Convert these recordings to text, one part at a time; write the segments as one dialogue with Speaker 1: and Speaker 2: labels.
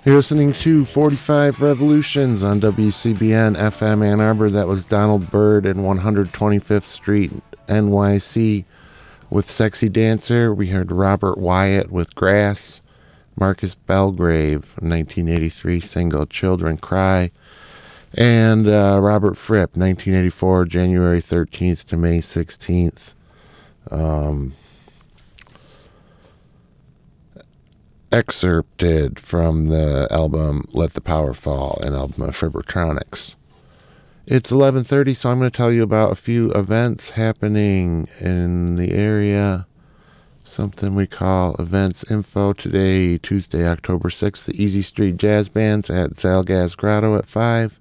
Speaker 1: You're listening to 45 Revolutions on WCBN FM Ann Arbor. That was Donald Byrd in 125th Street, NYC with Sexy Dancer. We heard Robert Wyatt with Grass. Marcus Belgrave, 1983 single Children Cry. And Robert Fripp, 1984, January 13th to May 16th. Excerpted from the album Let the Power Fall, an album of Fribbertronics. It's 11:30, so I'm going to tell you about a few events happening in the area. Something we call events info today, Tuesday, October 6th. The Easy Street Jazz Band's at Zalgaz Grotto at 5.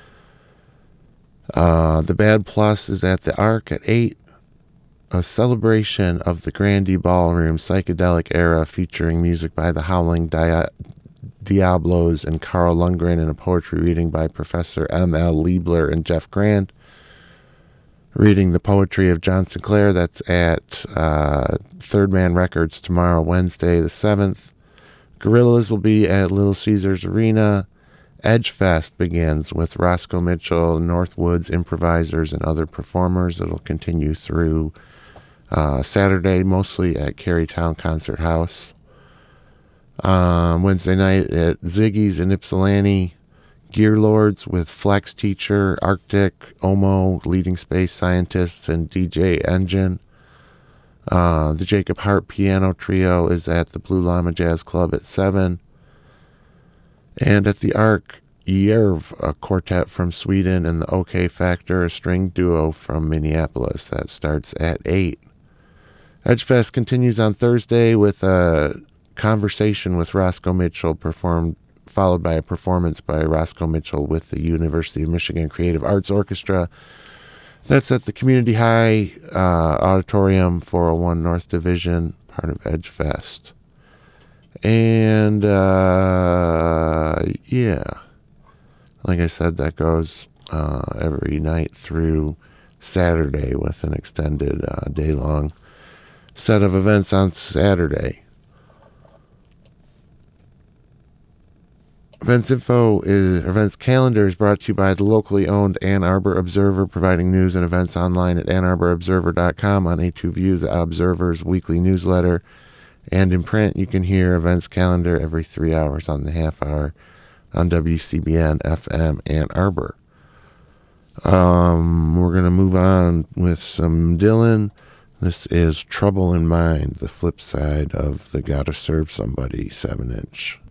Speaker 1: The Bad Plus is at the Arc at 8. A celebration of the Grandee Ballroom psychedelic era featuring music by the Howling Diablos and Carl Lundgren and a poetry reading by Professor M.L. Liebler and Jeff Grand. Reading the poetry of John Sinclair, that's at Third Man Records tomorrow, Wednesday the 7th. Gorillaz will be at Little Caesars Arena. Edgefest begins with Roscoe Mitchell, Northwoods improvisers, and other performers. It'll continue through Saturday, mostly at Carytown Concert House. Wednesday night at Ziggy's in Ypsilanti. Gearlords with Flex Teacher, Arctic, Omo, Leading Space Scientists, and DJ Engine. The Jacob Hart Piano Trio is at the Blue Llama Jazz Club at 7. And at the Arc, Järv, a quartet from Sweden, and the OK Factor, a string duo from Minneapolis. That starts at 8. Edgefest continues on Thursday with a conversation with Roscoe Mitchell, followed by a performance by Roscoe Mitchell with the University of Michigan Creative Arts Orchestra. That's at the Community High Auditorium, 401 North Division, part of Edgefest. And, like I said, that goes every night through Saturday with an extended day-long set of events on Saturday. Events calendar is brought to you by the locally owned Ann Arbor Observer, providing news and events online at AnnArborObserver.com, on A2View, the Observer's weekly newsletter, and in print. You can hear events calendar every 3 hours on the half hour on WCBN FM Ann Arbor. We're going to move on with some Dylan. This is Trouble in Mind, the flip side of the Gotta Serve Somebody 7-inch.